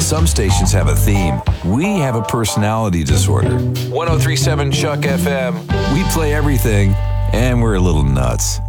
Some stations have a theme. We have a personality disorder. 1037 Chuck FM. We play everything, and we're a little nuts.